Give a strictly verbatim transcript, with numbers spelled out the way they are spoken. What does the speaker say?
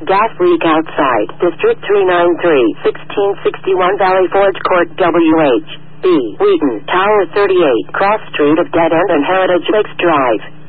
Gas leak outside. District three ninety-three, sixteen sixty-one Valley Forge Court, W H B. Wheaton, Tower thirty-eight, Cross Street of Dead End and Heritage Lakes Drive.